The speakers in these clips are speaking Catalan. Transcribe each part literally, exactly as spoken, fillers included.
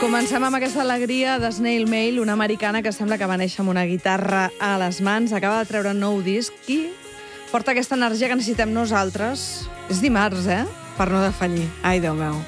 Comencem amb aquesta alegria de Snail Mail, una americana que sembla que va néixer amb una guitarra a les mans, acaba de treure un nou disc i porta aquesta energia que necessitem nosaltres. És dimarts, eh? Per no defallir. Ai, Déu meu.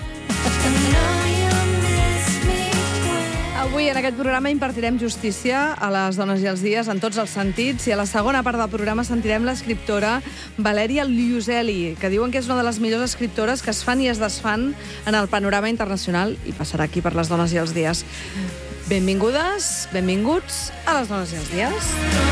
Avui en aquest programa impartirem justícia a les dones i als dies en tots els sentits, i a la segona part del programa sentirem l'escriptora Valeria Luiselli, que diuen que és una de les millors escriptores que es fan i es desfan en el panorama internacional, i passarà aquí per les dones i els dies. Benvingudes, benvinguts a les dones i els dies.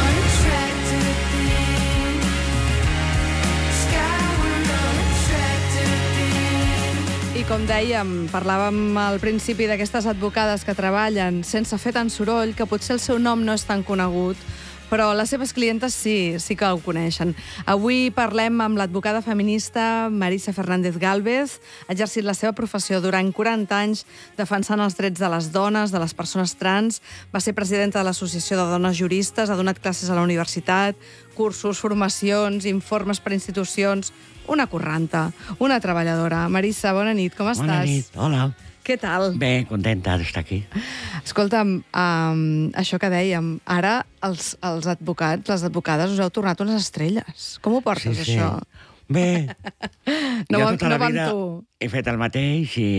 I com dèiem, parlàvem al principi d'aquestes advocades que treballen sense fer tant soroll, que potser el seu nom no és tan conegut, però les seves clientes sí, sí que ho coneixen. Avui parlem amb l'advocada feminista Marisa Fernández Gálvez. Ha exercit la seva professió durant quaranta anys defensant els drets de les dones, de les persones trans. Va ser presidenta de l'Associació de Dones Juristes, ha donat classes a la universitat, cursos, formacions, informes per institucions. Una curranta, una treballadora. Marisa, bona nit, com estàs? Bona nit, hola. Què tal? Bé, contenta d'estar aquí. Escolta'm, um, això que dèiem, ara els, els advocats, les advocades, us heu tornat unes estrelles. Com ho portes, sí, sí. això? Bé, no jo va, tota no la va vida amb tu. he fet el mateix i,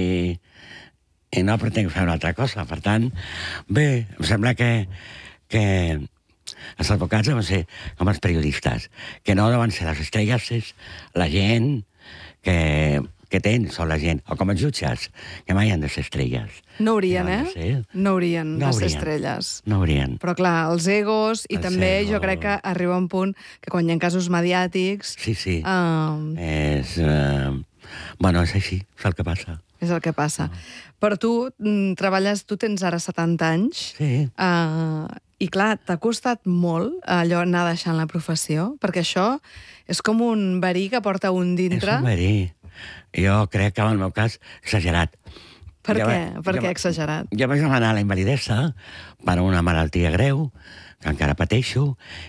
i no pretenc fer una altra cosa. Per tant, bé, em sembla que, que els advocats deuen ser com els periodistes, que no deuen ser les estrelles, és la gent que, que tens, o la gent, o com els jutges, que mai han de ser estrelles. No haurien, no eh? Ser. No haurien no de ser haurien. estrelles. No haurien. Però clar, els egos, i Els també egos. jo crec que arriba un punt que quan hi ha casos mediàtics... Sí, sí. Uh, és... Uh, bueno, és així, és el que passa. És el que passa. Però tu mm, treballes, tu tens ara setanta anys, Sí. uh, i clar, t'ha costat molt allò anar deixant la professió, perquè això és com un verí que porta un dintre. És un verí. Jo crec que en el meu cas, exagerat. Per jo, què? Per jo, què exagerat? Jo vaig demanar la invalidesa per una malaltia greu, que encara pateixo,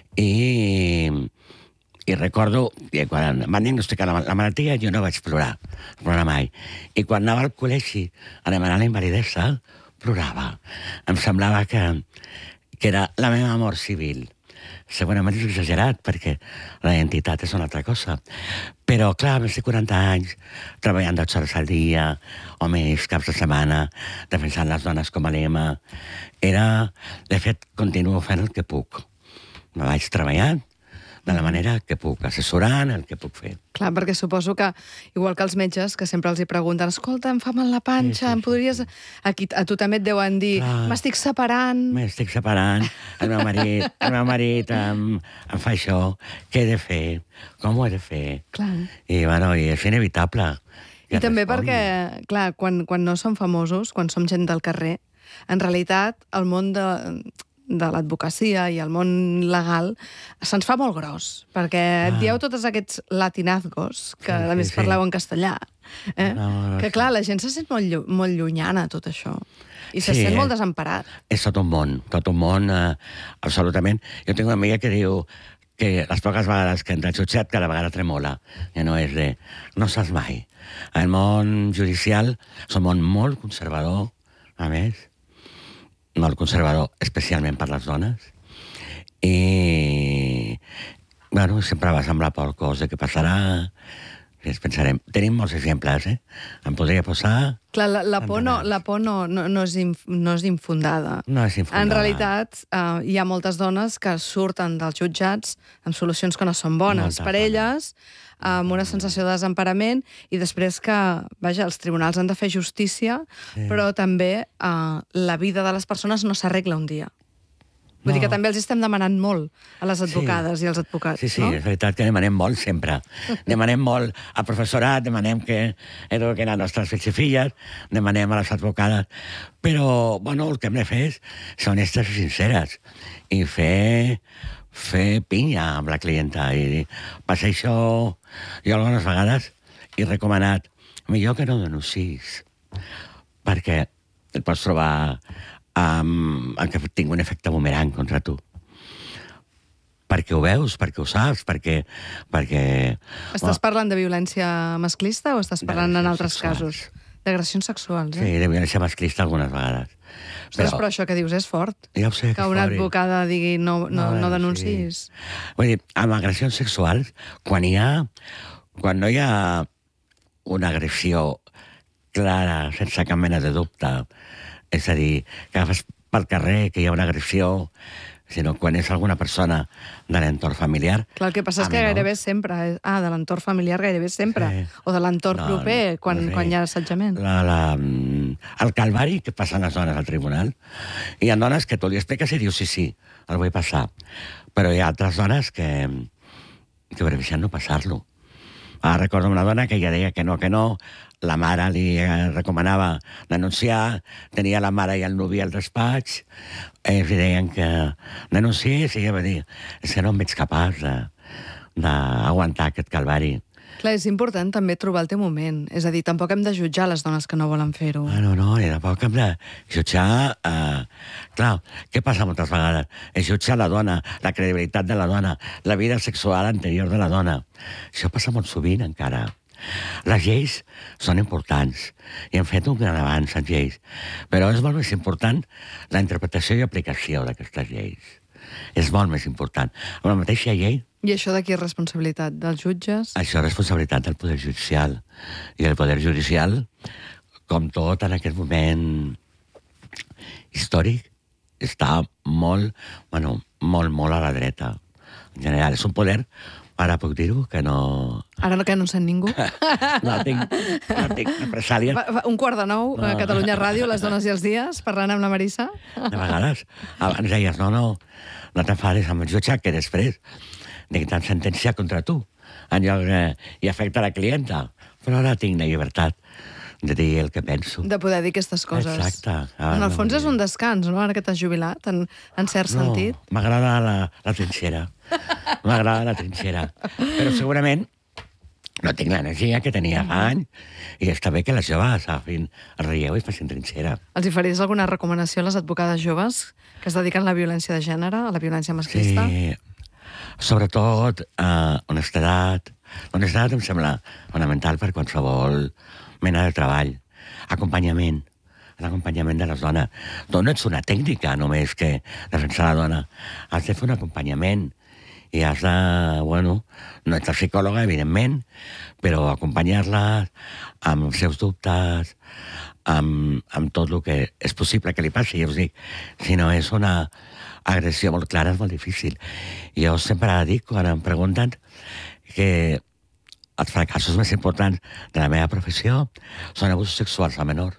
i, i recordo que quan van diagnosticar la, la malaltia jo no vaig plorar, plorar mai. I quan anava al col·legi a demanar la invalidesa, plorava. Em semblava que, que era la meva mort civil. Segurament és exagerat, perquè la identitat és una altra cosa. Però, clar, més de quaranta anys, treballant dotze hores al dia, o més, caps de setmana, defensant les dones com a lema. Era, de fet, continuo fent el que puc. Me vaig treballant de la manera que puc, assessorant el que puc fer. Clar, perquè suposo que, igual que els metges, que sempre els hi pregunten, escolta, em fa mal la panxa, Sí, sí, em podries... Aquí, a tu també et deuen dir, Clar. m'estic separant... M'estic separant, el meu marit, el meu marit em, em fa això, què he de fer, com ho he de fer? Clar. I, bueno, i és inevitable. I també respongui. perquè, clar, quan, quan no som famosos, quan som gent del carrer, en realitat el món de, de l'advocacia i el món legal se'ns fa molt gros, perquè ah. et dieu tots aquests latinazgos, que Sí, a més sí, sí. parleu en castellà, eh? No, no, que sí. clar, la gent se sent molt, llu molt llunyana tot això, i se Sí, sent eh? molt desemparat. És tot un món, tot un món, eh, absolutament. Jo tinc una amiga que diu que les poques vegades que entra al jutjat, cada vegada tremola. Que no és de... No saps mai. El món judicial és un món molt conservador, a més, molt conservador, especialment per les dones. I, bueno, sempre vas amb la por cosa que passarà. I ens pensarem... Tenim molts exemples, eh? Em podria posar... Clar, la, la por, no, centenars. la por no, no, no, és inf, no és infundada. No és infundada. En realitat, eh, hi ha moltes dones que surten dels jutjats amb solucions que no són bones Moltes per elles, amb una sensació de desemparament, i després que, vaja, els tribunals han de fer justícia, Sí. però també eh, la vida de les persones no s'arregla un dia. Vull No. dir que també els estem demanant molt a les advocades Sí. i als advocats, Sí, sí, no? és veritat que demanem molt sempre. Demanem molt al professorat, demanem que eduquen les nostres fills i filles, demanem a les advocades, però, bueno, el que hem de fer és ser honestes i sinceres i fer, fer pinya amb la clienta. I passa això, jo algunes vegades he recomanat, millor que no denunciïs, perquè et pots trobar amb, amb que tingui un efecte bumerang contra tu. Perquè ho veus, perquè ho saps, perquè... perquè Estàs parlant de violència masclista o estàs parlant en altres sexuals. casos? D'agressions sexuals, Sí, eh? de violència masclista algunes vegades. Ostres, però això que dius és fort. Ja ho sé, Que una fori. advocada digui no, no, no No, denuncis. Vull dir, amb agressions sexuals, quan hi ha... Quan no hi ha una agressió clara, sense cap mena de dubte, és a dir, que agafes pel carrer que hi ha una agressió, sinó quan és alguna persona de l'entorn familiar... Clar, el que passa és a que menors. gairebé sempre... és- Ah, de l'entorn familiar gairebé sempre. Sí. O de l'entorn No, proper, quan, no sé. quan hi ha assetjament. La, la, mm, el calvari que passen les dones al tribunal. Hi ha dones que tu li expliques i dius sí, sí, el vull passar. Però hi ha altres dones que, que prefereixen no passar-lo. Ah, recordo una dona que ja deia que no, que no, la mare li eh, recomanava denunciar, tenia la mare i el nuvi al despatx, ells li deien que denunciés, i ella va dir, és que no em veig capaç de- d'aguantar aquest calvari. Clar, és important també trobar el teu moment. És a dir, tampoc hem de jutjar les dones que no volen fer-ho. Ah, no, no, i tampoc hem de jutjar... Eh... Clar, què passa moltes vegades? És jutjar la dona, la credibilitat de la dona, la vida sexual anterior de la dona. Això passa molt sovint, encara. Les lleis són importants i hem fet un gran avanç en lleis, però és molt més important la interpretació i aplicació d'aquestes lleis. És molt més important. Amb la mateixa llei, I això de qui és responsabilitat? Dels jutges? això és responsabilitat del Poder Judicial. I el Poder Judicial, com tot en aquest moment històric, està molt, bueno, molt, molt a la dreta. En general, és un poder, ara puc dir-ho, que no... Ara no que no en sent ningú. No tinc, no tinc represàlia. Va- va- Un quart de nou, a No. Catalunya Ràdio, les dones i els dies, parlant amb la Marissa. De vegades, abans deies, no, no, no t'enfades amb el jutge, que després dicten sentència contra tu, en lloc que hi afecta la clienta. Però ara tinc la llibertat de dir el que penso. De poder dir aquestes coses. Exacte. Ah, En el no, fons és no. un descans, no?, ara que t'has jubilat, en, en cert sentit. No, m'agrada la, la trinxera. M'agrada la trinxera. Però segurament no tinc l'energia que tenia fa anys i està bé que les joves agafin el relleu i facin trinxera. Els hi faries alguna recomanació a les advocades joves que es dediquen a la violència de gènere, a la violència masclista? Sí, sobretot eh, honestedat. Honestedat em sembla fonamental per qualsevol mena de treball. Acompanyament. L'acompanyament de les dones. Tu no ets una tècnica només que defensar la dona. Has de fer un acompanyament i has de, bueno, no ets la psicòloga, evidentment, però acompanyar-les amb els seus dubtes, amb, amb tot el que és possible que li passi. Ja us dic, si no és una agressió molt clara, és molt difícil. Jo sempre dic, quan em pregunten, que els fracassos més importants de la meva professió són abusos sexuals a menors.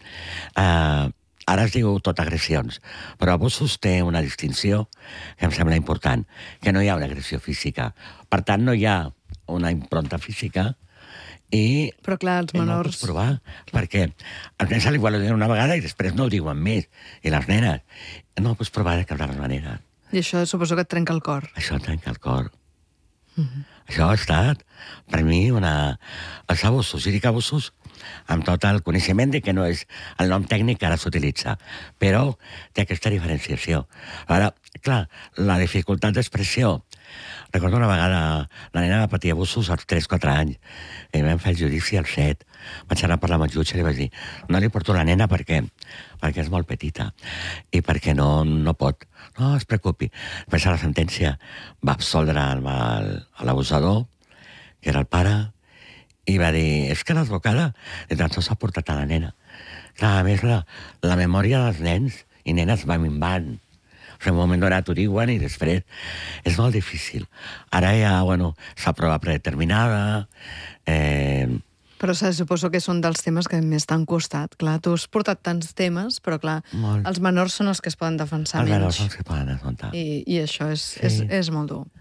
Uh, ara es diu tot agressions, però abusos té una distinció que em sembla important, que no hi ha una agressió física. Per tant, no hi ha una impronta física i... Però clar, els i no ho menors... pots provar, perquè als nens igual ho diuen una vegada i després no ho diuen més. I les nenes no ho pots provar de cap de les maneres. I això suposo que et trenca el cor. Això trenca el cor. Mm-hmm. Això ha estat, per mi, una... els abusos. I dic abusos amb tot el coneixement de que no és el nom tècnic que ara s'utilitza, però té aquesta diferenciació. Ara, clar, la dificultat d'expressió. Recordo una vegada la nena va patir abusos als tres quatre anys i vam fer el judici als set. Vaig anar a parlar amb el jutge i li vaig dir no li porto la nena perquè, perquè és molt petita i perquè no, no pot. No es preocupi. Després a la sentència va absoldre el- el- l'abusador, que era el pare, i va dir, és que l'advocada de tan sols ha portat a la nena. Clar, a més, la, la memòria dels nens i nenes va minvant. O sigui, en un moment donat ho diuen i després és molt difícil. Ara ja, bueno, s'ha prova predeterminada... Eh, Però se suposo que són dels temes que més t'han costat. Clar, tu has portat tants temes, però clar, Molt. els menors són els que es poden defensar els menys. menors els que poden esmentar. I, I això és, Sí. és, és molt dur.